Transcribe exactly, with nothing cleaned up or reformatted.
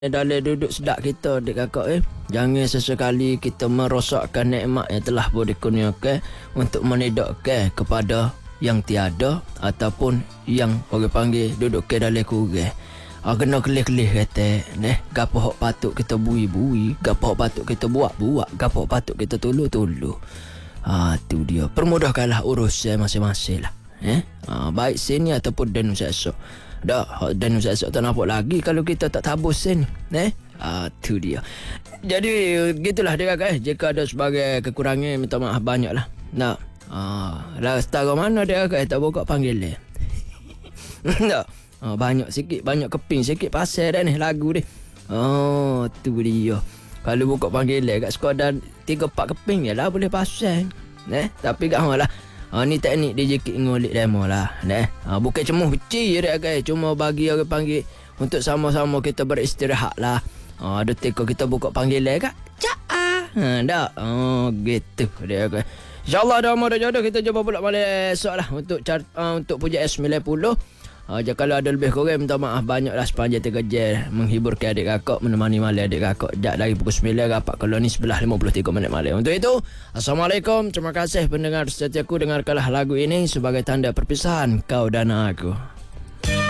Dalam duduk sedap kita adik kakak eh. Jangan sesekali kita merosakkan nikmat yang telah boleh dikurniakan untuk menidakkan kepada yang tiada ataupun yang orang panggil duduk ke dalam kurang. Ah, kena kelih-kelih kata neh, gapo hok patut kita bui-bui, gapo hok patut kita buat-buat, gapo hok patut kita tolong-tolong. Ah, tu dia. Permudahkanlah urusan masing-masing lah. Eh? Ah, baik sini ataupun dan esok. Dah, dan esok tak nampak lagi kalau kita tak tabus sen. Eh? Ah, tu dia. Jadi gitulah dia kakak eh. Jika ada sebagai kekurangan minta maaf banyaklah. Nah. Ah, lah setara mana dia kakak tak buka panggilan. Nah. Ah, banyak sikit, banyak keping sikit pasal dah ni lagu ni. Oh, tu dia. Kalau buka panggilan kat sekadar tiga empat keping je lah boleh pasal. Eh, tapi kat malah ha, ni teknik D J Kit ngulik demo lah. Nah, ha, bukan cuma beci je dia guys. Cuma bagi orang panggil untuk sama-sama kita beristirahat lah. Ha, ada teko kita buka panggilan kak. Cak ah. Ha, dah. Oh, gitu dia guys. InsyaAllah dah mau dah jodoh kita jumpa pula malam esok lah untuk chart, uh, untuk Puja S sembilan puluh. Uh, kalau ada lebih kurang minta maaf banyaklah sepanjang tiga jam menghiburkan adik kakak, menemani malam adik kakak jak dari pukul sembilan rapat koloni sebelah lima puluh tiga minit malam. Untuk itu, Assalamualaikum. Terima kasih pendengar setiaku. Dengarkanlah lagu ini sebagai tanda perpisahan kau dan aku.